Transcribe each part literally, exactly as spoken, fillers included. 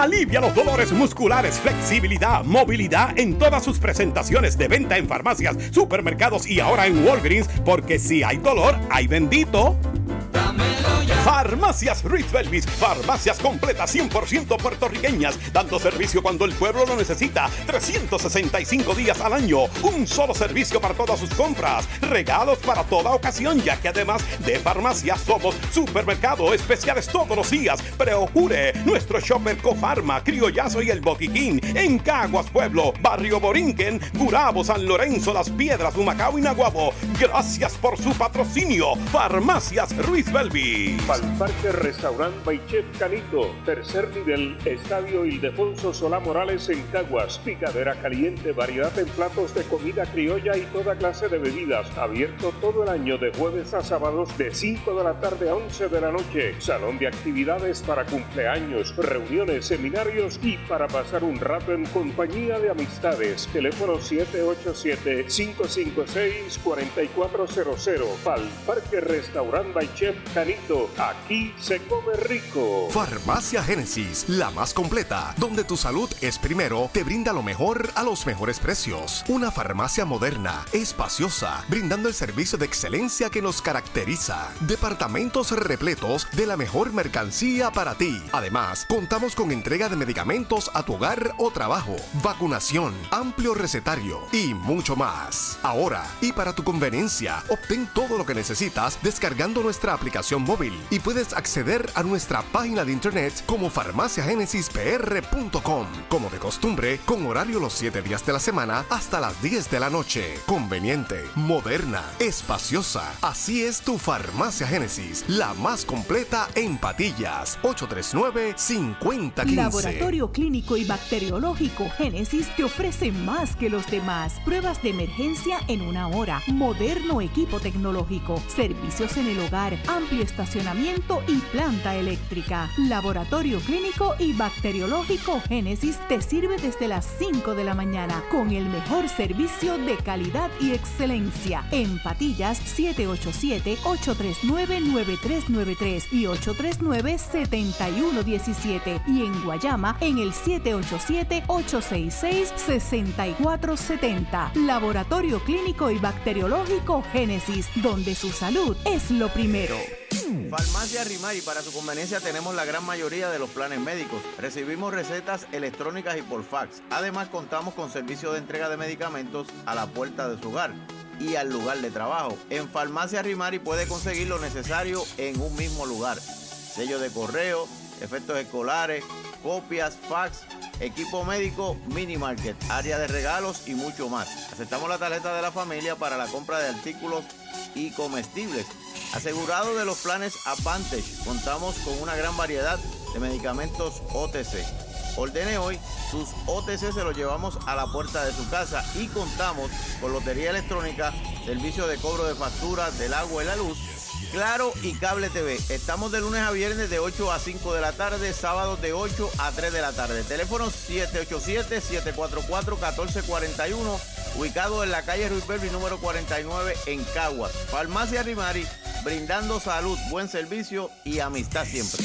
Alivia los dolores musculares, flexibilidad, movilidad en todas sus presentaciones de venta en farmacias, supermercados y ahora en Walgreens, porque si hay dolor, hay bendito. Dámelo ya. Farmacias Ruiz Belvis, farmacias completas cien por ciento puertorriqueñas, dando servicio cuando el pueblo lo necesita, trescientos sesenta y cinco días al año, un solo servicio para todas sus compras, regalos para toda ocasión, ya que además de farmacias somos supermercado, especiales todos los días. Procure nuestro shopper Cofarma, Criollazo y El Botiquín en Caguas Pueblo, Barrio Borinquen, Gurabo, San Lorenzo, Las Piedras, Humacao y Naguabo. Gracias por su patrocinio. Farmacias Ruiz Belvis. Parque Restaurant by Chef Canito, tercer nivel, Estadio Ildefonso Solá Morales en Caguas, picadera caliente, variedad en platos de comida criolla y toda clase de bebidas, abierto todo el año de jueves a sábados de cinco de la tarde a once de la noche, salón de actividades para cumpleaños, reuniones, seminarios y para pasar un rato en compañía de amistades. Teléfono siete ocho siete, cinco cinco seis, cuatro cuatro cero cero. Parque Restaurant by Chef Canito. Aquí se come rico. Farmacia Génesis, la más completa, donde tu salud es primero, te brinda lo mejor a los mejores precios. Una farmacia moderna, espaciosa, brindando el servicio de excelencia que nos caracteriza. Departamentos repletos de la mejor mercancía para ti. Además, contamos con entrega de medicamentos a tu hogar o trabajo, vacunación, amplio recetario y mucho más. Ahora, y para tu conveniencia, obtén todo lo que necesitas descargando nuestra aplicación móvil y puedes acceder a nuestra página de internet como farmacia génesis p r punto com. Como de costumbre, con horario los siete días de la semana hasta las diez de la noche. Conveniente, moderna, espaciosa. Así es tu Farmacia Génesis, la más completa en Patillas. ocho tres nueve, cinco cero uno cinco. Laboratorio Clínico y Bacteriológico Génesis te ofrece más que los demás. Pruebas de emergencia en una hora, moderno equipo tecnológico, servicios en el hogar, amplio estacionamiento y planta eléctrica. Laboratorio Clínico y Bacteriológico Génesis te sirve desde las cinco de la mañana con el mejor servicio de calidad y excelencia. En Patillas, siete ocho siete, ocho tres nueve, nueve tres nueve tres y ocho tres nueve, siete uno uno siete. Y en Guayama, en el siete ocho siete, ocho seis seis, seis cuatro siete cero. Laboratorio Clínico y Bacteriológico Génesis, donde su salud es lo primero. Farmacia Rimari, para su conveniencia tenemos la gran mayoría de los planes médicos. Recibimos recetas electrónicas y por fax. Además contamos con servicio de entrega de medicamentos a la puerta de su hogar y al lugar de trabajo. En Farmacia Rimari puede conseguir lo necesario en un mismo lugar. Sello de correo, efectos escolares, copias, fax, equipo médico, mini market, área de regalos y mucho más. Aceptamos la tarjeta de la familia para la compra de artículos y comestibles. Asegurado de los planes Advantage, contamos con una gran variedad de medicamentos O T C. Ordene hoy, sus O T C se los llevamos a la puerta de su casa y contamos con lotería electrónica, servicio de cobro de facturas del agua y la luz, Claro y Cable T V. Estamos de lunes a viernes de ocho a cinco de la tarde, sábados de ocho a tres de la tarde. Teléfono siete ocho siete, siete cuatro cuatro, uno cuatro cuatro uno, ubicado en la calle Ruiz Belvis número cuarenta y nueve en Caguas. Farmacia Rimari, brindando salud, buen servicio y amistad siempre.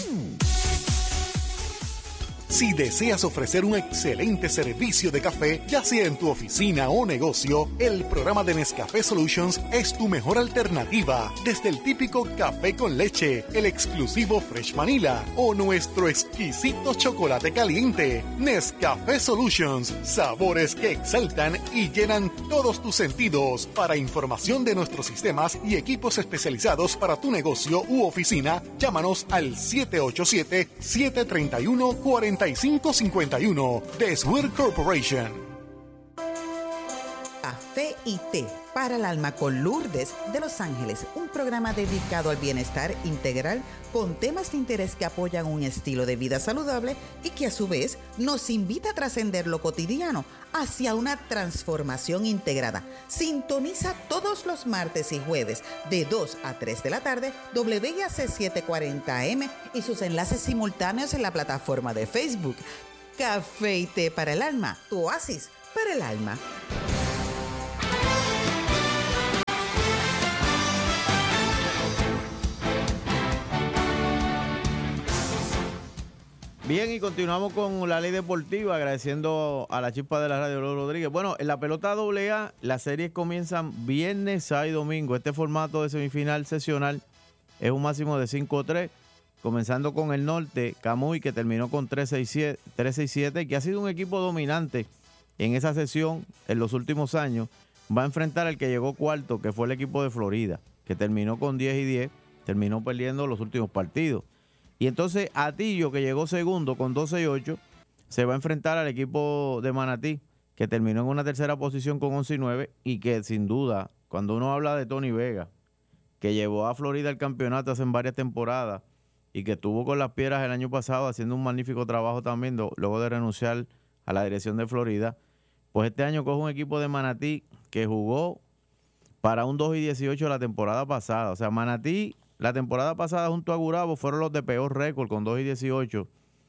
Si deseas ofrecer un excelente servicio de café, ya sea en tu oficina o negocio, el programa de Nescafé Solutions es tu mejor alternativa. Desde el típico café con leche, el exclusivo Fresh Vanilla o nuestro exquisito chocolate caliente. Nescafé Solutions, sabores que exaltan y llenan todos tus sentidos. Para información de nuestros sistemas y equipos especializados para tu negocio u oficina, llámanos al siete ocho siete, siete tres uno, cuatro cinco cinco uno de Swear Corporation. Café y té para el alma con Lourdes de Los Ángeles, un programa dedicado al bienestar integral con temas de interés que apoyan un estilo de vida saludable y que a su vez nos invita a trascender lo cotidiano hacia una transformación integrada. Sintoniza todos los martes y jueves de dos a tres de la tarde W I A C setecientos cuarenta A M y sus enlaces simultáneos en la plataforma de Facebook. Café y té para el alma, tu oasis para el alma. Bien, y continuamos con la ley deportiva, agradeciendo a la chispa de la radio, Lolo Rodríguez. Bueno, en la pelota doble A, las series comienzan viernes, sábado y domingo. Este formato de semifinal sesional es un máximo de cinco tres, comenzando con el norte, Camuy, que terminó con tres seis siete, que ha sido un equipo dominante en esa sesión en los últimos años. Va a enfrentar al que llegó cuarto, que fue el equipo de Florida, que terminó con diez y diez, terminó perdiendo los últimos partidos. Y entonces Atillo, que llegó segundo con doce y ocho, se va a enfrentar al equipo de Manatí, que terminó en una tercera posición con once y nueve, y que sin duda, cuando uno habla de Tony Vega, que llevó a Florida al campeonato hace varias temporadas y que estuvo con las Piedras el año pasado haciendo un magnífico trabajo también, do, luego de renunciar a la dirección de Florida, pues este año coge un equipo de Manatí que jugó para un dos y dieciocho la temporada pasada. O sea, Manatí... La temporada pasada junto a Gurabo fueron los de peor récord con dos y dieciocho,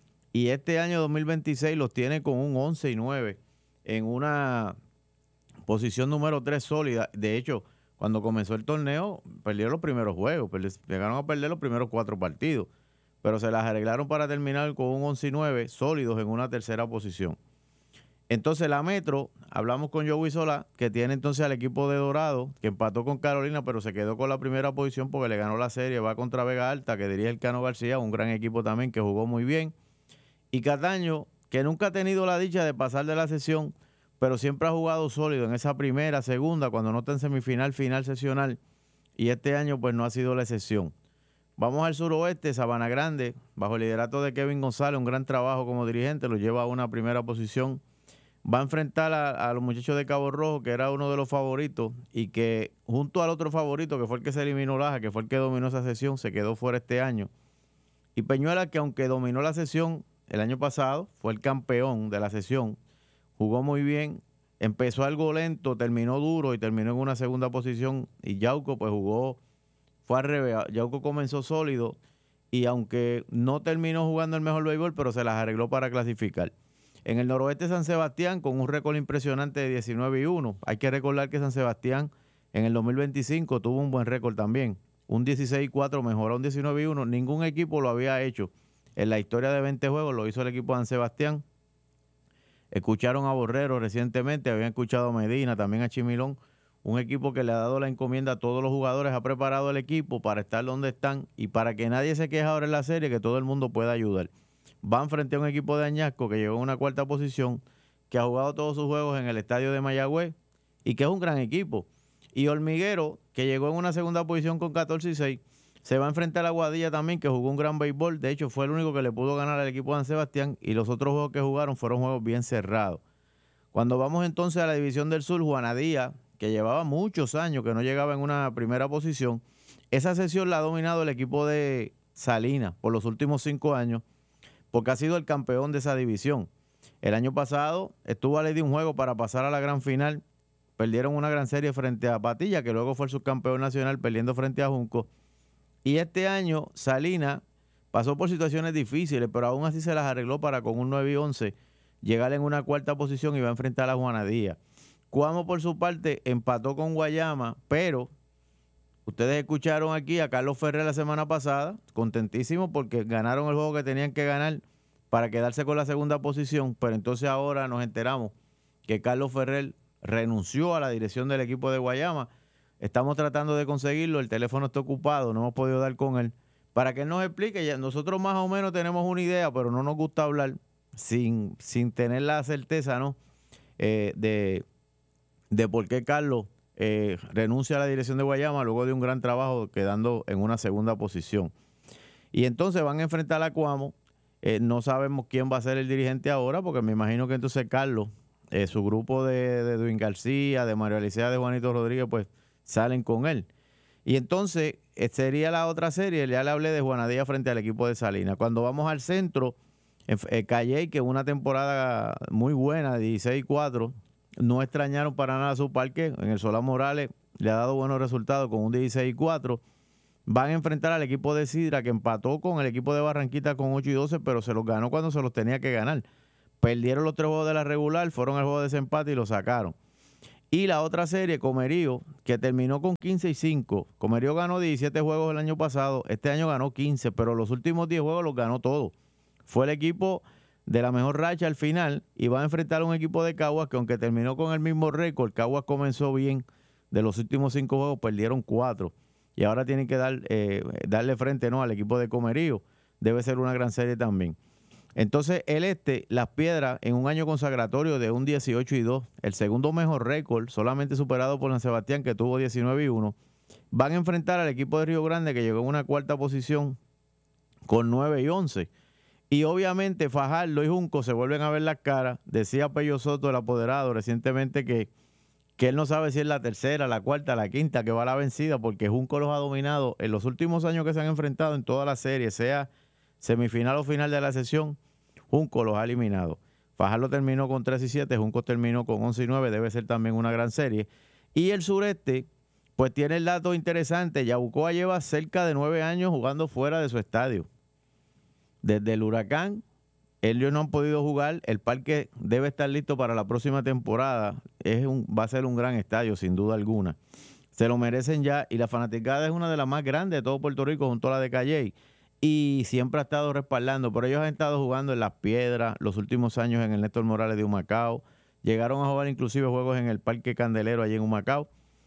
y este año dos mil veintiséis los tiene con un once y nueve en una posición número tres sólida. De hecho, cuando comenzó el torneo perdieron los primeros juegos, llegaron a perder los primeros cuatro partidos, pero se las arreglaron para terminar con un once y nueve sólidos en una tercera posición. Entonces la Metro, hablamos con Joey Solá, que tiene entonces al equipo de Dorado, que empató con Carolina, pero se quedó con la primera posición porque le ganó la serie, va contra Vega Alta, que dirige el Cano García, un gran equipo también que jugó muy bien. Y Cataño, que nunca ha tenido la dicha de pasar de la sesión, pero siempre ha jugado sólido en esa primera, segunda, cuando no está en semifinal, final sesional, y este año pues no ha sido la excepción. Vamos al suroeste, Sabana Grande, bajo el liderato de Kevin González, un gran trabajo como dirigente, lo lleva a una primera posición. Va a enfrentar a, a los muchachos de Cabo Rojo, que era uno de los favoritos, y que junto al otro favorito, que fue el que se eliminó Laja, que fue el que dominó esa sesión, se quedó fuera este año. Y Peñuela, que aunque dominó la sesión el año pasado, fue el campeón de la sesión, jugó muy bien, empezó algo lento, terminó duro y terminó en una segunda posición. Y Yauco pues jugó, fue al revés, Yauco comenzó sólido y aunque no terminó jugando el mejor béisbol, pero se las arregló para clasificar. En el noroeste San Sebastián, con un récord impresionante de diecinueve y uno. Hay que recordar que San Sebastián en el dos mil veinticinco tuvo un buen récord también. Un dieciséis y cuatro mejoró un diecinueve y uno. Ningún equipo lo había hecho en la historia de veinte juegos, lo hizo el equipo de San Sebastián. Escucharon a Borrero recientemente, habían escuchado a Medina, también a Chimilón. Un equipo que le ha dado la encomienda a todos los jugadores, ha preparado el equipo para estar donde están y para que nadie se queje ahora en la serie, que todo el mundo pueda ayudar. Van frente a un equipo de Añasco que llegó en una cuarta posición, que ha jugado todos sus juegos en el estadio de Mayagüez y que es un gran equipo. Y Hormiguero, que llegó en una segunda posición con catorce y seis, se va a enfrentar a Aguadilla también, que jugó un gran béisbol. De hecho, fue el único que le pudo ganar al equipo de San Sebastián y los otros juegos que jugaron fueron juegos bien cerrados. Cuando vamos entonces a la división del sur, Juanadía, que llevaba muchos años que no llegaba en una primera posición, esa sesión la ha dominado el equipo de Salinas por los últimos cinco años, porque ha sido el campeón de esa división. El año pasado estuvo a ley de un juego para pasar a la gran final. Perdieron una gran serie frente a Patilla, que luego fue el subcampeón nacional, perdiendo frente a Junco. Y este año Salinas pasó por situaciones difíciles, pero aún así se las arregló para con un nueve y once llegar en una cuarta posición y va a enfrentar a Juanadía. Cuamo, por su parte, empató con Guayama, pero ustedes escucharon aquí a Carlos Ferrer la semana pasada, contentísimo porque ganaron el juego que tenían que ganar para quedarse con la segunda posición, pero entonces ahora nos enteramos que Carlos Ferrer renunció a la dirección del equipo de Guayama. Estamos tratando de conseguirlo, el teléfono está ocupado, no hemos podido dar con él, para que él nos explique. Ya nosotros más o menos tenemos una idea, pero no nos gusta hablar sin, sin tener la certeza, ¿no? Eh, de, de por qué Carlos Eh, renuncia a la dirección de Guayama luego de un gran trabajo quedando en una segunda posición. Y entonces van a enfrentar a Cuamo. Eh, no sabemos quién va a ser el dirigente ahora, porque me imagino que entonces Carlos, eh, su grupo de, de Edwin García, de Mario Alicea, de Juanito Rodríguez, pues salen con él. Y entonces eh, sería la otra serie, ya le hablé de Juanadía frente al equipo de Salinas. Cuando vamos al centro, eh, Calley, que una temporada muy buena, de dieciséis y cuatro, no extrañaron para nada su parque. En el Solá Morales le ha dado buenos resultados con un dieciséis y cuatro. Van a enfrentar al equipo de Sidra, que empató con el equipo de Barranquita con ocho y doce, pero se los ganó cuando se los tenía que ganar. Perdieron los tres juegos de la regular, fueron al juego de desempate y lo sacaron. Y la otra serie, Comerío, que terminó con quince y cinco. Comerío ganó diecisiete juegos el año pasado, este año ganó quince, pero los últimos diez juegos los ganó todos. Fue el equipo de la mejor racha al final y va a enfrentar a un equipo de Caguas que aunque terminó con el mismo récord, Caguas comenzó bien. De los últimos cinco juegos perdieron cuatro y ahora tienen que dar, eh, darle frente, ¿no?, al equipo de Comerío. Debe ser una gran serie también. Entonces el este, Las Piedras, en un año consagratorio de un dieciocho y dos, el segundo mejor récord, solamente superado por San Sebastián que tuvo diecinueve y uno, van a enfrentar al equipo de Río Grande que llegó en una cuarta posición con nueve y once. Y obviamente Fajardo y Junco se vuelven a ver las caras. Decía Pello Soto, el apoderado, recientemente que, que él no sabe si es la tercera, la cuarta, la quinta que va a la vencida, porque Junco los ha dominado en los últimos años que se han enfrentado en toda la serie, sea semifinal o final de la sesión, Junco los ha eliminado. Fajardo terminó con tres y siete, Junco terminó con once y nueve, debe ser también una gran serie. Y el sureste, pues tiene el dato interesante, Yabucoa lleva cerca de nueve años jugando fuera de su estadio. Desde el huracán, ellos no han podido jugar. El parque debe estar listo para la próxima temporada. Es un, va a ser un gran estadio, sin duda alguna. Se lo merecen ya. Y la fanaticada es una de las más grandes de todo Puerto Rico, junto a la de Calley. Y siempre ha estado respaldando. Pero ellos han estado jugando en Las Piedras, los últimos años en el Néstor Morales de Humacao. Llegaron a jugar inclusive juegos en el Parque Candelero, allí en Humacao.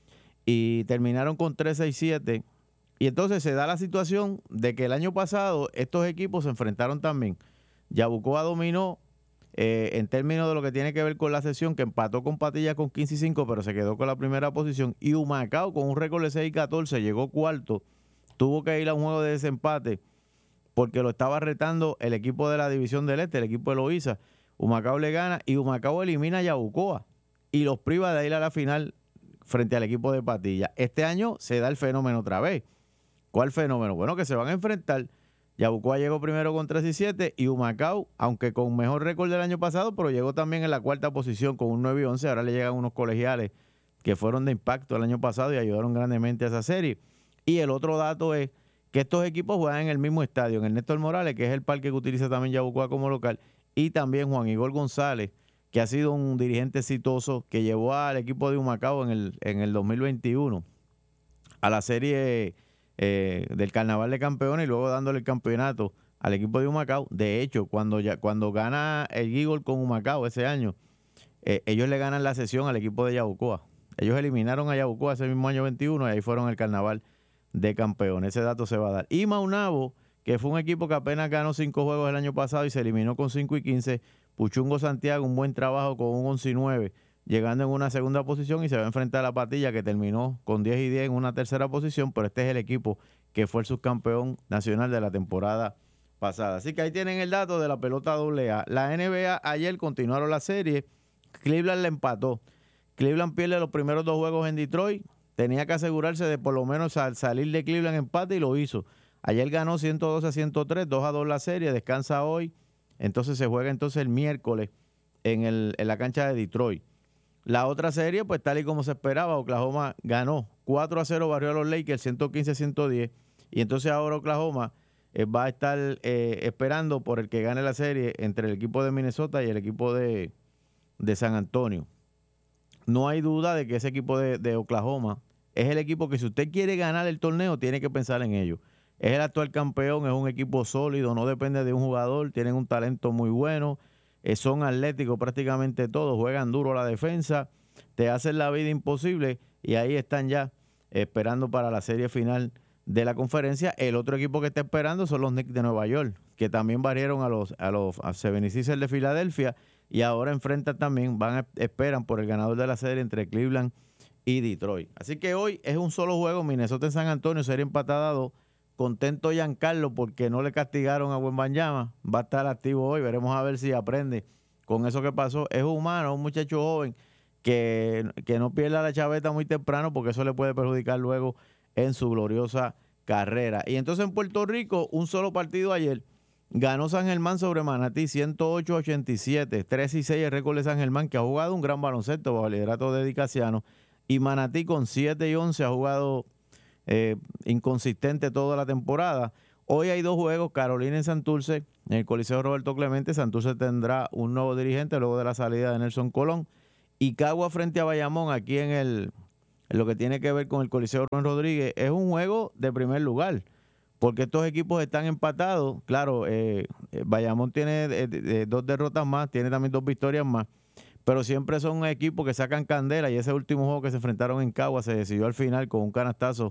Y terminaron con trece y siete. Y entonces se da la situación de que el año pasado estos equipos se enfrentaron también. Yabucoa dominó eh, en términos de lo que tiene que ver con la sesión, que empató con Patillas con quince y cinco, pero se quedó con la primera posición. Y Humacao, con un récord de seis y catorce, llegó cuarto. Tuvo que ir a un juego de desempate porque lo estaba retando el equipo de la División del Este, el equipo de Loíza. Humacao le gana y Humacao elimina a Yabucoa y los priva de ir a la final frente al equipo de Patillas. Este año se da el fenómeno otra vez. ¿Cuál fenómeno? Bueno, que se van a enfrentar. Yabucoa llegó primero con tres y siete y Humacao, aunque con mejor récord del año pasado, pero llegó también en la cuarta posición con un nueve y once. Ahora le llegan unos colegiales que fueron de impacto el año pasado y ayudaron grandemente a esa serie. Y el otro dato es que estos equipos juegan en el mismo estadio, en el Néstor Morales, que es el parque que utiliza también Yabucoa como local, y también Juan Igor González, que ha sido un dirigente exitoso que llevó al equipo de Humacao en el, en el dos mil veintiuno a la serie Eh, del Carnaval de Campeones y luego dándole el campeonato al equipo de Humacao. De hecho, cuando ya cuando gana el Eagle con Humacao ese año, eh, ellos le ganan la sesión al equipo de Yabucoa. Ellos eliminaron a Yabucoa ese mismo año veintiuno y ahí fueron al Carnaval de Campeones. Ese dato se va a dar. Y Maunabo, que fue un equipo que apenas ganó cinco juegos el año pasado y se eliminó con cinco y quince. Puchungo Santiago, un buen trabajo con un once y nueve, llegando en una segunda posición y se va a enfrentar a la Patilla, que terminó con diez y diez en una tercera posición, pero este es el equipo que fue el subcampeón nacional de la temporada pasada. Así que ahí tienen el dato de la pelota doble A. La N B A ayer continuaron la serie, Cleveland le empató. Cleveland pierde los primeros dos juegos en Detroit, tenía que asegurarse de por lo menos salir de Cleveland empate y lo hizo. Ayer ganó ciento doce a ciento tres, dos a dos la serie, descansa hoy, entonces se juega entonces el miércoles en, el, en la cancha de Detroit. La otra serie, pues tal y como se esperaba, Oklahoma ganó cuatro a cero, barrió a los Lakers ciento quince a ciento diez. Y entonces ahora Oklahoma eh, va a estar eh, esperando por el que gane la serie entre el equipo de Minnesota y el equipo de, de San Antonio. No hay duda de que ese equipo de, de Oklahoma es el equipo que si usted quiere ganar el torneo, tiene que pensar en ello. Es el actual campeón, es un equipo sólido, no depende de un jugador, tienen un talento muy bueno. Eh, son atléticos prácticamente todos, juegan duro a la defensa, te hacen la vida imposible y ahí están ya eh, esperando para la serie final de la conferencia. El otro equipo que está esperando son los Knicks de Nueva York, que también barrieron a los a los a setenta y seis ers de Filadelfia y ahora enfrentan también, van a, esperan por el ganador de la serie entre Cleveland y Detroit. Así que hoy es un solo juego, Minnesota en San Antonio, serie empatada a dos. Contento Giancarlo porque no le castigaron a Wembanyama, va a estar activo hoy, veremos a ver si aprende con eso que pasó. Es humano, un muchacho joven que, que no pierda la chaveta muy temprano porque eso le puede perjudicar luego en su gloriosa carrera. Y entonces en Puerto Rico, un solo partido ayer, ganó San Germán sobre Manatí ciento ocho a ochenta y siete, tres y seis el récord de San Germán, que ha jugado un gran baloncesto bajo el liderato de Dicasiano, y Manatí con siete y once ha jugado Eh, inconsistente toda la temporada. Hoy hay dos juegos, Carolina en Santurce, en el Coliseo Roberto Clemente. Santurce tendrá un nuevo dirigente luego de la salida de Nelson Colón, y Cagua frente a Bayamón aquí en el en lo que tiene que ver con el Coliseo Rubén Rodríguez. Es un juego de primer lugar porque estos equipos están empatados. Claro, eh, Bayamón tiene eh, eh, dos derrotas más, tiene también dos victorias más, pero siempre son equipos que sacan candela, y ese último juego que se enfrentaron en Caguas se decidió al final con un canastazo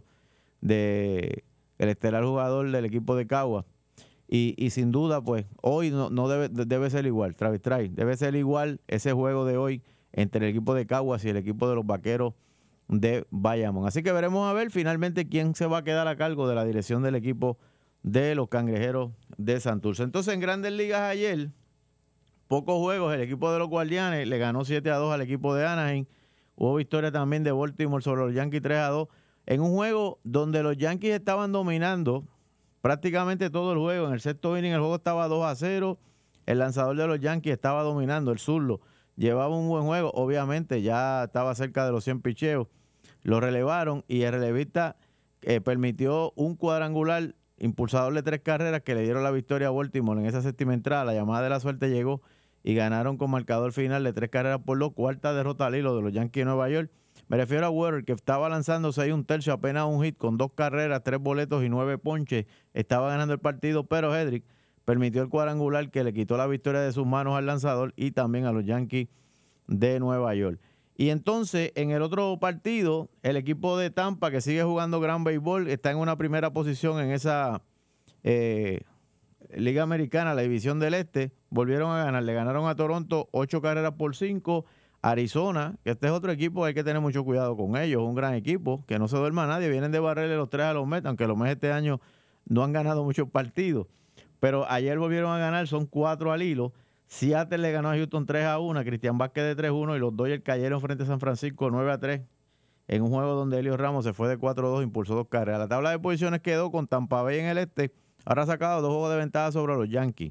de el estelar jugador del equipo de Caguas. Y, y sin duda, pues, hoy no, no debe, debe ser igual, Travis Trice, debe ser igual ese juego de hoy entre el equipo de Caguas y el equipo de los Vaqueros de Bayamón. Así que veremos a ver finalmente quién se va a quedar a cargo de la dirección del equipo de los Cangrejeros de Santurce. Entonces, en Grandes Ligas ayer, pocos juegos, el equipo de los Guardianes le ganó siete a dos al equipo de Anaheim. Hubo victoria también de Baltimore sobre los Yankees tres a dos, en un juego donde los Yankees estaban dominando prácticamente todo el juego. En el sexto inning el juego estaba dos a cero, el lanzador de los Yankees estaba dominando, el zurdo, llevaba un buen juego, obviamente ya estaba cerca de los cien picheos, lo relevaron y el relevista eh, permitió un cuadrangular impulsador de tres carreras que le dieron la victoria a Baltimore en esa séptima entrada. La llamada de la suerte llegó y ganaron con marcador final de tres carreras por dos, cuarta derrota al hilo de los Yankees de Nueva York. Me refiero a Weber, que estaba lanzando seis un tercio, apenas un hit con dos carreras, tres boletos y nueve ponches. Estaba ganando el partido, pero Hedrick permitió el cuadrangular que le quitó la victoria de sus manos al lanzador y también a los Yankees de Nueva York. Y entonces, en el otro partido, el equipo de Tampa, que sigue jugando gran béisbol, está en una primera posición en esa eh, Liga Americana, la División del Este. Volvieron a ganar, le ganaron a Toronto ocho carreras por cinco. Arizona, que este es otro equipo, hay que tener mucho cuidado con ellos, un gran equipo, que no se duerma nadie, vienen de barrerle los tres a los Mets, aunque los Mets este año no han ganado muchos partidos, pero ayer volvieron a ganar, son cuatro al hilo. Seattle le ganó a Houston tres a uno, Cristian Vázquez de tres a uno, y los Dodgers cayeron frente a San Francisco nueve a tres, en un juego donde Elio Ramos se fue de cuatro a dos, impulsó dos carreras. La tabla de posiciones quedó con Tampa Bay en el este, ahora ha sacado dos juegos de ventaja sobre los Yankees.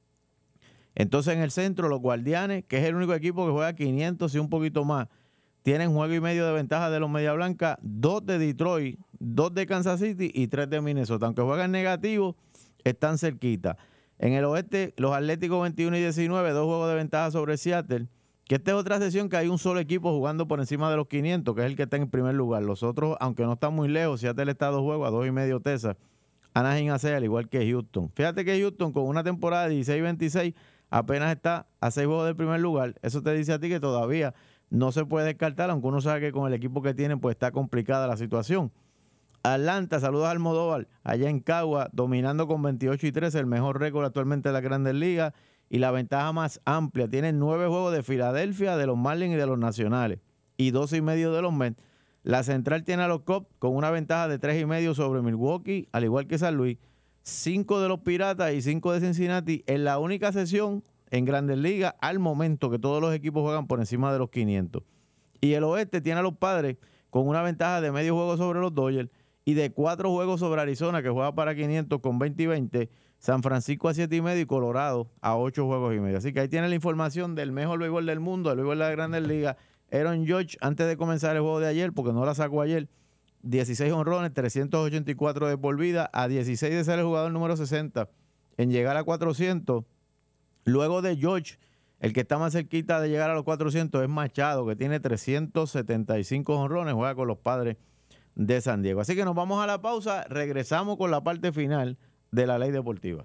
Entonces, en el centro, los Guardianes, que es el único equipo que juega quinientos y un poquito más, tienen juego y medio de ventaja de los Media Blanca, dos de Detroit, dos de Kansas City y tres de Minnesota. Aunque juegan negativos, están cerquita. En el oeste, los Atléticos veintiuno y diecinueve, dos juegos de ventaja sobre Seattle, que esta es otra sesión que hay un solo equipo jugando por encima de los quinientos, que es el que está en primer lugar. Los otros, aunque no están muy lejos, Seattle está a dos juegos, a dos y medio Texas, Anaheim a seis, al igual que Houston. Fíjate que Houston, con una temporada de dieciséis veintiséis, apenas está a seis juegos del primer lugar. Eso te dice a ti que todavía no se puede descartar, aunque uno sabe que con el equipo que tienen pues está complicada la situación. Atlanta, saludos a Almodóvar, allá en Cagua, dominando con veintiocho y trece, el mejor récord actualmente de las Grandes Ligas y la ventaja más amplia. Tienen nueve juegos de Filadelfia, de los Marlins y de los Nacionales, y doce y medio de los Mets. La central tiene a los Cubs con una ventaja de tres y medio sobre Milwaukee, al igual que San Luis. Cinco de los Piratas y cinco de Cincinnati en la única sesión en Grandes Ligas al momento que todos los equipos juegan por encima de los quinientos. Y el oeste tiene a los Padres con una ventaja de medio juego sobre los Dodgers y de cuatro juegos sobre Arizona, que juega para quinientos con veinte y veinte, San Francisco a siete y medio y Colorado a ocho juegos y medio. Así que ahí tiene la información del mejor béisbol del mundo, del béisbol de las Grandes Ligas. Aaron Judge, antes de comenzar el juego de ayer, porque no la sacó ayer, dieciséis honrones, trescientos ochenta y cuatro de por vida, a dieciséis de ser el jugador número sesenta en llegar a cuatrocientos. Luego de George, el que está más cerquita de llegar a los cuatrocientos es Machado, que tiene trescientos setenta y cinco honrones, juega con los Padres de San Diego. Así que nos vamos a la pausa, regresamos con la parte final de la Ley Deportiva.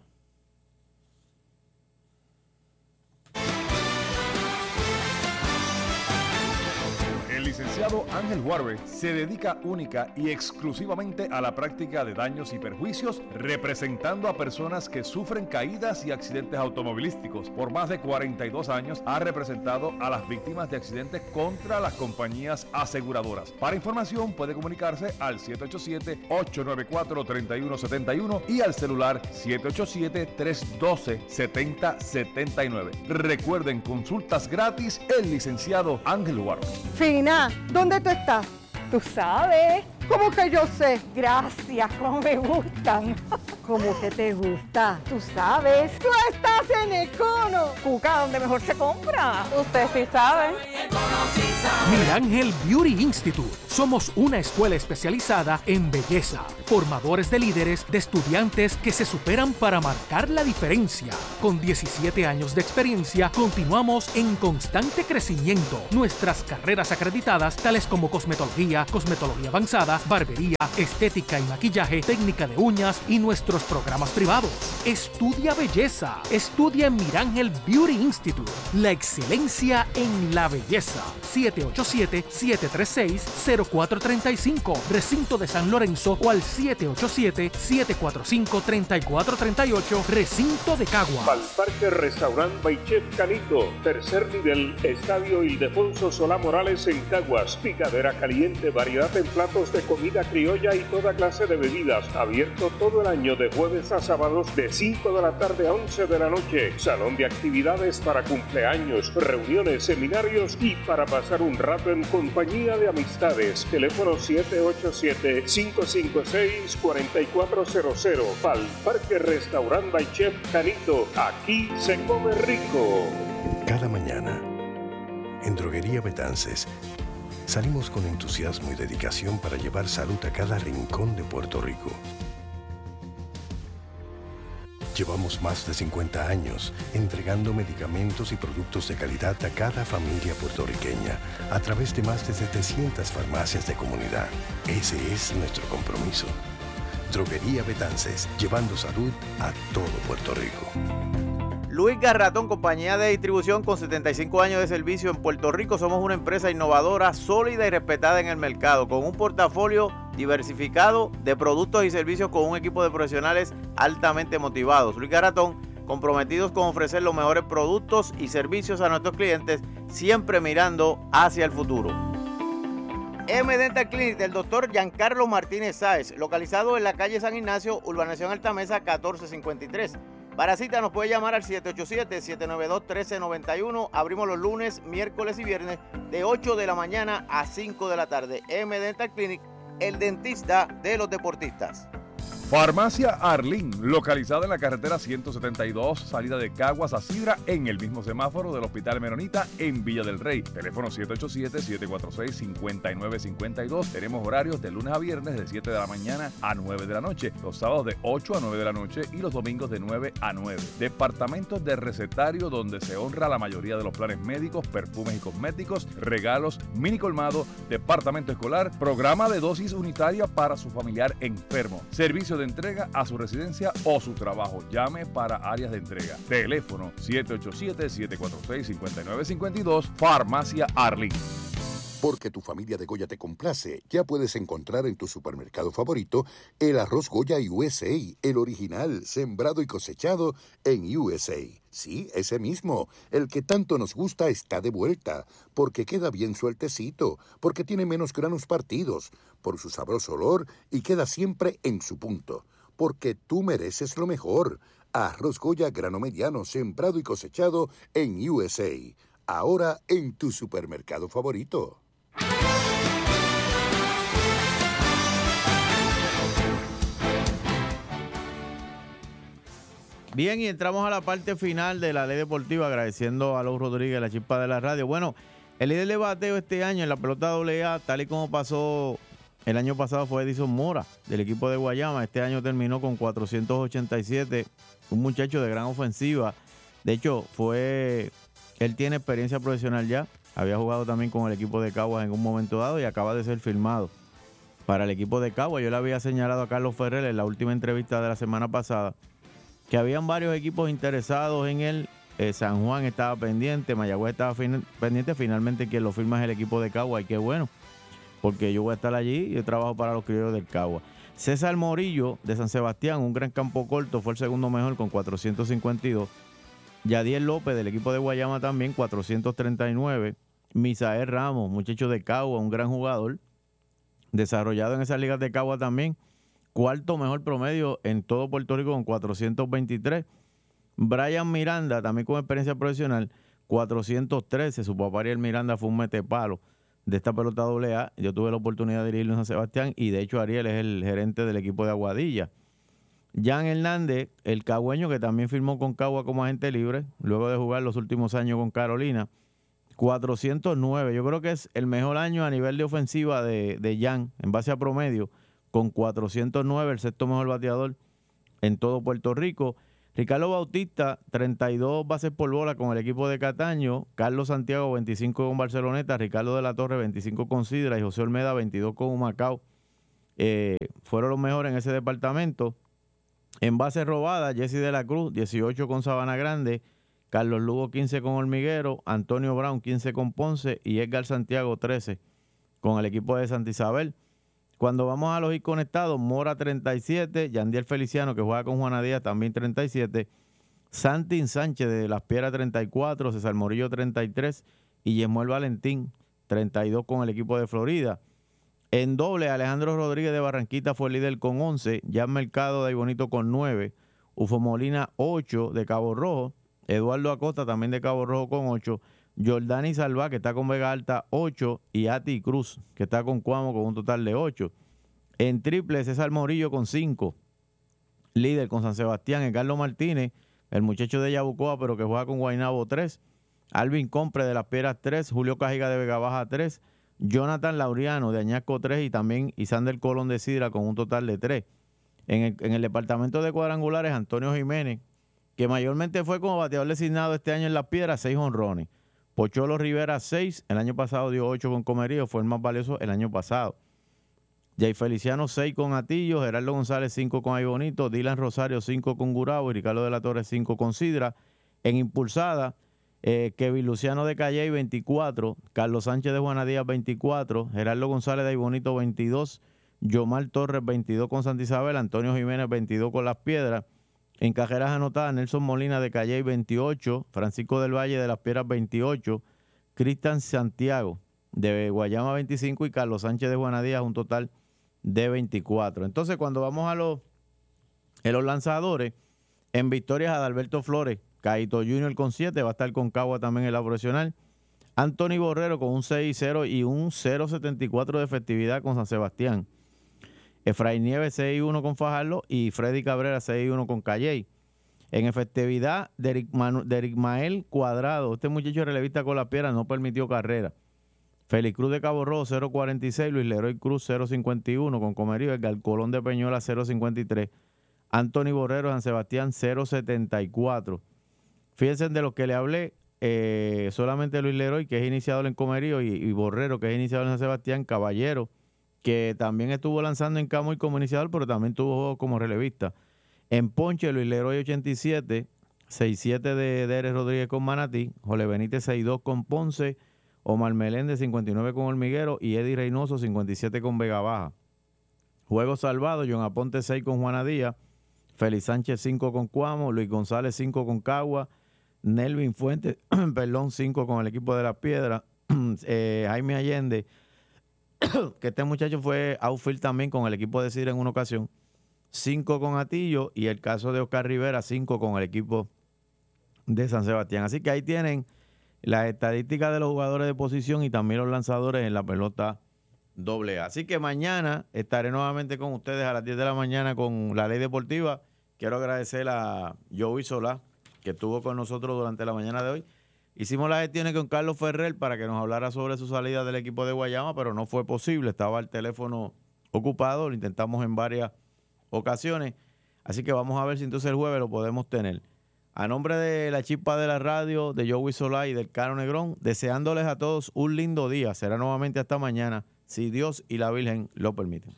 El licenciado Ángel Warber se dedica única y exclusivamente a la práctica de daños y perjuicios, representando a personas que sufren caídas y accidentes automovilísticos. Por más de cuarenta y dos años ha representado a las víctimas de accidentes contra las compañías aseguradoras. Para información puede comunicarse al siete ocho siete, ocho nueve cuatro, tres uno siete uno y al celular siete ocho siete, tres uno dos, siete cero siete nueve. Recuerden, consultas gratis, el licenciado Ángel Warber. Fina, ¿dónde tú estás? Tú sabes. ¿Cómo que yo sé? Gracias, cómo me gustan. ¿Cómo que te gusta? Tú sabes. Tú estás en Econo. Cuca, donde mejor se compra. Usted sí sabe. Econo sí Mirángel Beauty Institute. Somos una escuela especializada en belleza, formadores de líderes, de estudiantes que se superan para marcar la diferencia. Con diecisiete años de experiencia, continuamos en constante crecimiento. Nuestras carreras acreditadas, tales como cosmetología, cosmetología avanzada, barbería, estética y maquillaje, técnica de uñas y nuestros programas privados. Estudia belleza. Estudia en Mirángel Beauty Institute. La excelencia en la belleza. siete ocho siete, siete tres seis, cero cuatro tres cinco, recinto de San Lorenzo, o al siete ocho siete, siete cuatro cinco, tres cuatro tres ocho, recinto de Caguas. Palparque Restaurant by Chef Canito, tercer nivel, Estadio Ildefonso Solá Morales en Caguas, picadera caliente, variedad en platos de comida criolla y toda clase de bebidas, abierto todo el año de jueves a sábados de cinco de la tarde a once de la noche, salón de actividades para cumpleaños, reuniones, seminarios y para pasar un rato en compañía de amistades. Teléfono siete ocho siete, cinco cinco seis, cuatro cuatro cero cero. Palparque Restaurant by Chef Canito. Aquí se come rico. Cada mañana, en Droguería Betances, salimos con entusiasmo y dedicación para llevar salud a cada rincón de Puerto Rico. Llevamos más de cincuenta años entregando medicamentos y productos de calidad a cada familia puertorriqueña a través de más de setecientas farmacias de comunidad. Ese es nuestro compromiso. Droguería Betances, llevando salud a todo Puerto Rico. Luis Garratón, compañía de distribución con setenta y cinco años de servicio en Puerto Rico. Somos una empresa innovadora, sólida y respetada en el mercado, con un portafolio diversificado de productos y servicios con un equipo de profesionales altamente motivados. Luis Garratón, comprometidos con ofrecer los mejores productos y servicios a nuestros clientes, siempre mirando hacia el futuro. M Dental Clinic del doctor Giancarlo Martínez Sáez, localizado en la calle San Ignacio, urbanización Altamesa catorce cincuenta y tres. Para cita nos puede llamar al siete ocho siete, siete nueve dos, uno tres nueve uno. Abrimos los lunes, miércoles y viernes de ocho de la mañana a cinco de la tarde. M Dental Clinic, el dentista de los deportistas. Farmacia Arlín, localizada en la carretera ciento setenta y dos, salida de Caguas a Sidra, en el mismo semáforo del Hospital Menonita en Villa del Rey. Teléfono siete ocho siete, siete cuatro seis, cinco nueve cinco dos. Tenemos horarios de lunes a viernes de siete de la mañana a nueve de la noche, los sábados de ocho a nueve de la noche y los domingos de nueve a nueve. Departamento de recetario, donde se honra la mayoría de los planes médicos, perfumes y cosméticos, regalos, mini colmado, departamento escolar, programa de dosis unitaria para su familiar enfermo, servicio de entrega a su residencia o su trabajo. Llame para áreas de entrega. Teléfono siete ocho siete, siete cuatro seis, cinco nueve cinco dos. Farmacia Arlín. Porque tu familia de Goya te complace, ya puedes encontrar en tu supermercado favorito el arroz Goya U S A, el original, sembrado y cosechado en U S A. Sí, ese mismo, el que tanto nos gusta está de vuelta, porque queda bien sueltecito, porque tiene menos granos partidos, por su sabroso olor y queda siempre en su punto, porque tú mereces lo mejor. Arroz Goya grano mediano, sembrado y cosechado en U S A. Ahora en tu supermercado favorito. Bien, y entramos a la parte final de la ley deportiva, agradeciendo a Lou Rodríguez, la chispa de la radio. Bueno, el líder de bateo este año en la pelota doble A, tal y como pasó el año pasado, fue Edison Mora, del equipo de Guayama. Este año terminó con cuatrocientos ochenta y siete, un muchacho de gran ofensiva. De hecho, fue él tiene experiencia profesional ya, había jugado también con el equipo de Caguas en un momento dado y acaba de ser firmado para el equipo de Caguas. Yo le había señalado a Carlos Ferrer en la última entrevista de la semana pasada que habían varios equipos interesados en él. Eh, San Juan estaba pendiente, Mayagüez estaba fin- pendiente. Finalmente quien lo firma es el equipo de Caguas, y qué bueno, porque yo voy a estar allí y yo trabajo para los criollos del Caguas. César Morillo de San Sebastián, un gran campo corto, fue el segundo mejor con cuatrocientos cincuenta y dos. Yadiel López del equipo de Guayama también, cuatrocientos treinta y nueve. Misael Ramos, muchacho de Caguas, un gran jugador, desarrollado en esas ligas de Caguas también, cuarto mejor promedio en todo Puerto Rico con cuatrocientos veintitrés. Brian Miranda, también con experiencia profesional, cuatrocientos trece. Su papá Ariel Miranda fue un metepalo de esta pelota doble A. Yo tuve la oportunidad de dirigirlo en San Sebastián y de hecho Ariel es el gerente del equipo de Aguadilla. Jan Hernández, el cagüeño, que también firmó con Cagua como agente libre, luego de jugar los últimos años con Carolina, cuatrocientos nueve. Yo creo que es el mejor año a nivel de ofensiva de, de Jan en base a promedio, con cuatrocientos nueve, el sexto mejor bateador en todo Puerto Rico. Ricardo Bautista, treinta y dos bases por bola con el equipo de Cataño. Carlos Santiago, veinticinco con Barceloneta. Ricardo de la Torre, veinticinco con Sidra. Y José Olmeda, veintidós con Humacao. Eh, fueron los mejores en ese departamento. En bases robadas, Jesse de la Cruz, dieciocho con Sabana Grande. Carlos Lugo, quince con Hormiguero. Antonio Brown, quince con Ponce. Y Edgar Santiago, trece con el equipo de Santa Isabel. Cuando vamos a los ir conectados, Mora treinta y siete, Yandiel Feliciano, que juega con Juana Díaz, también treinta y siete, Santín Sánchez de Las Piedras treinta y cuatro, César Morillo treinta y tres y Yemuel Valentín treinta y dos con el equipo de Florida. En doble, Alejandro Rodríguez de Barranquita fue el líder con once, Jan Mercado de Aybonito con nueve, Ufo Molina ocho de Cabo Rojo, Eduardo Acosta también de Cabo Rojo con ocho, Jordani Salva, que está con Vega Alta, ocho, y Ati Cruz, que está con Cuamo, con un total de ocho. En triple, César Morillo con cinco. Líder con San Sebastián, Edgardo Martínez, el muchacho de Yabucoa, pero que juega con Guaynabo, tres. Alvin Compre de Las Piedras, tres. Julio Cajiga de Vega Baja, tres. Jonathan Laureano de Añasco, tres. Y también Isander Colón de Sidra, con un total de tres. En el, en el departamento de cuadrangulares, Antonio Jiménez, que mayormente fue como bateador designado este año en Las Piedras, seis honrones. Pocholo Rivera, seis. El año pasado dio ocho con Comerío. Fue el más valioso el año pasado. Jay Feliciano, seis con Atillo. Gerardo González, cinco con Aybonito. Dylan Rosario, cinco con Gurabo. Y Ricardo de la Torre, cinco con Sidra. En impulsada, eh, Kevin Luciano de Calley, veinticuatro. Carlos Sánchez de Juana Díaz, veinticuatro. Gerardo González de Aybonito, veintidós. Yomar Torres, veintidós con Santa Isabel. Antonio Jiménez, veintidós con Las Piedras. En carreras anotadas, Nelson Molina de Calley, veintiocho, Francisco del Valle de Las Piedras, veintiocho, Cristian Santiago de Guayama, veinticinco y Carlos Sánchez de Juana Díaz, un total de veinticuatro. Entonces, cuando vamos a los, a los lanzadores, en victorias, Adalberto Flores, Caito Junior con siete, va a estar con Cagua también en la profesional. Anthony Borrero con un seis cero y un cero setenta y cuatro de efectividad con San Sebastián. Efraín Nieves seis uno con Fajardo y Freddy Cabrera seis uno con Calley. En efectividad, Derek, Manu, Derek Mael Cuadrado, este muchacho relevista con Las Piedras, no permitió carrera. Félix Cruz de Cabo Rojo cero cuarenta y seis, Luis Leroy Cruz cero cincuenta y uno con Comerío, Edgar Colón de Peñola cero cincuenta y tres, Anthony Borrero de San Sebastián cero setenta y cuatro. Fíjense de los que le hablé, eh, solamente Luis Leroy, que es iniciador en Comerío, y, y Borrero, que es iniciador en San Sebastián, Caballero, que también estuvo lanzando en Camuy como iniciador, pero también tuvo juego como relevista. En ponche, Luis Leroy ochenta y siete, seis siete de Deres Rodríguez con Manatí, Jole Benítez seis dos con Ponce, Omar Meléndez cincuenta y nueve con Hormiguero y Eddie Reynoso cincuenta y siete con Vega Baja. Juego salvado, John Aponte seis con Juana Díaz, Félix Sánchez cinco con Cuamo, Luis González cinco con Cagua, Nelvin Fuentes, perdón, cinco con el equipo de Las Piedras, eh, Jaime Allende, que este muchacho fue outfield también con el equipo de Sidra en una ocasión, cinco con Atillo, y el caso de Oscar Rivera, cinco con el equipo de San Sebastián. Así que ahí tienen las estadísticas de los jugadores de posición y también los lanzadores en la pelota doble A. Así que mañana estaré nuevamente con ustedes a las diez de la mañana con La Ley Deportiva. Quiero agradecer a Joey Solá, que estuvo con nosotros durante la mañana de hoy. Hicimos las gestiones con Carlos Ferrer para que nos hablara sobre su salida del equipo de Guayama, pero no fue posible. Estaba el teléfono ocupado, lo intentamos en varias ocasiones. Así que vamos a ver si entonces el jueves lo podemos tener. A nombre de la Chispa de la Radio, de Joey Solá y del Caro Negrón, deseándoles a todos un lindo día. Será nuevamente hasta mañana, si Dios y la Virgen lo permiten.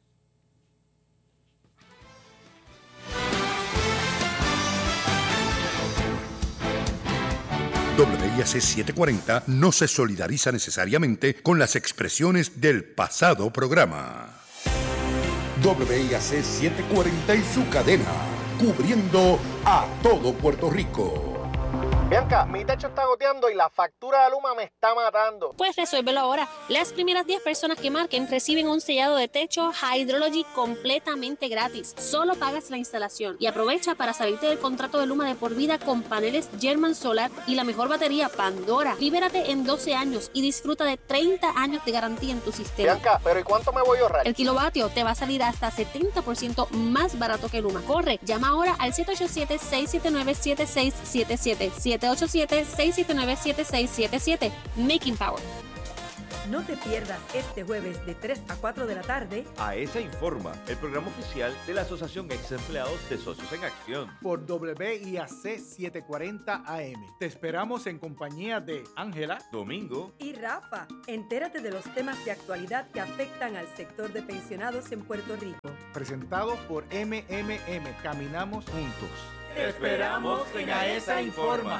W I A C setecientos cuarenta no se solidariza necesariamente con las expresiones del pasado programa. W I A C setecientos cuarenta y su cadena, cubriendo a todo Puerto Rico. Bianca, mi techo está goteando y la factura de Luma me está matando. Pues resuélvelo ahora. Las primeras diez personas que marquen reciben un sellado de techo Hydrology completamente gratis. Solo pagas la instalación y aprovecha para salirte del contrato de Luma de por vida con paneles German Solar y la mejor batería Pandora. Libérate en doce años y disfruta de treinta años de garantía en tu sistema. Bianca, ¿pero y cuánto me voy a ahorrar? El kilovatio te va a salir hasta setenta por ciento más barato que Luma. Corre, llama ahora al siete ocho siete, seis siete nueve, siete seis siete siete. siete ocho siete, seis siete nueve, siete seis siete siete. Making Power. No te pierdas este jueves de tres a cuatro de la tarde AESA Informa, el programa oficial de la Asociación Ex Empleados de Socios en Acción. Por W I A C setecientos cuarenta A M. Te esperamos en compañía de Ángela, Domingo y Rafa. Entérate de los temas de actualidad que afectan al sector de pensionados en Puerto Rico. Presentado por M M M. Caminamos juntos. Te esperamos en AESA Informa.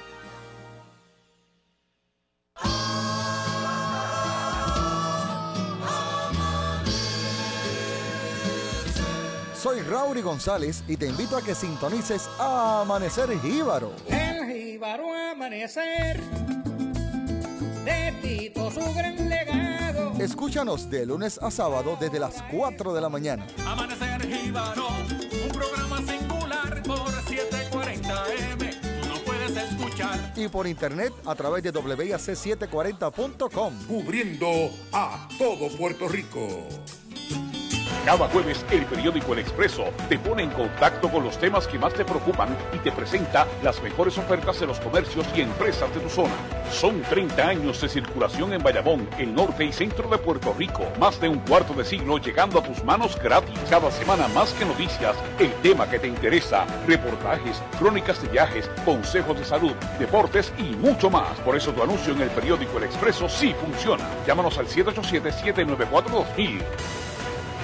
Soy Raury González y te invito a que sintonices a Amanecer Jíbaro. El Jíbaro Amanecer, de Tito su gran legado. Escúchanos de lunes a sábado desde las cuatro de la mañana. Amanecer Jíbaro, un programa singular por setecientos cuarenta A M. Tú no puedes escuchar. Y por internet a través de W I A C setecientos cuarenta punto com. Cubriendo a todo Puerto Rico. Cada jueves, el periódico El Expreso te pone en contacto con los temas que más te preocupan y te presenta las mejores ofertas de los comercios y empresas de tu zona. Son treinta años de circulación en Bayamón, el norte y centro de Puerto Rico. Más de un cuarto de siglo llegando a tus manos gratis. Cada semana más que noticias, el tema que te interesa, reportajes, crónicas de viajes, consejos de salud, deportes y mucho más. Por eso tu anuncio en el periódico El Expreso sí funciona. Llámanos al siete ocho siete, siete nueve cuatro, dos mil.